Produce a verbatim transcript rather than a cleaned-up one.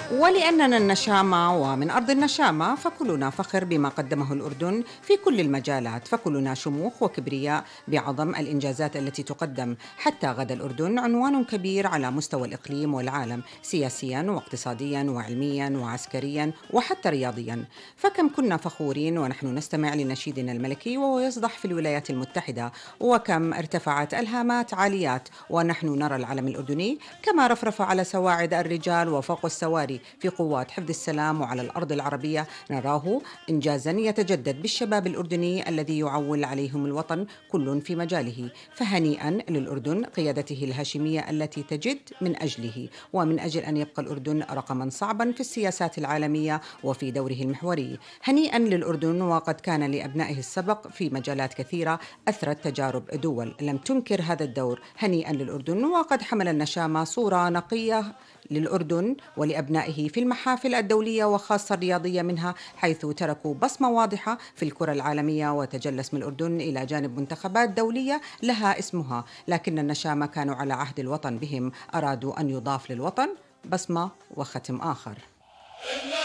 ولأننا النشامة ومن أرض النشامة فكلنا فخر بما قدمه الأردن في كل المجالات، فكلنا شموخ وكبرياء بعظم الإنجازات التي تقدم. حتى غدا الأردن عنوان كبير على مستوى الإقليم والعالم، سياسيا واقتصاديا وعلميا وعسكريا وحتى رياضيا. فكم كنا فخورين ونحن نستمع لنشيدنا الملكي وهو يصدح في الولايات المتحدة، وكم ارتفعت الهامات عاليات ونحن نرى العلم الأردني كما رفرف على سواعد الرجال وفوق السواري في قوات حفظ السلام، وعلى الأرض العربية نراه إنجازا يتجدد بالشباب الأردني الذي يعول عليهم الوطن كل في مجاله. فهنيئا للأردن قيادته الهاشمية التي تجد من أجله ومن أجل أن يبقى الأردن رقما صعبا في السياسات العالمية وفي دوره المحوري. هنيئا للأردن وقد كان لأبنائه السبق في مجالات كثيرة أثرت تجارب دول لم تنكر هذا الدور. هنيئا للأردن وقد حمل النشامة صورة نقية للأردن ولأبنائه في المحافل الدولية وخاصة الرياضية منها، حيث تركوا بصمة واضحة في الكرة العالمية وتجلى اسم الأردن إلى جانب منتخبات دولية لها اسمها. لكن النشامة كانوا على عهد الوطن بهم، أرادوا أن يضاف للوطن بصمة وختم آخر.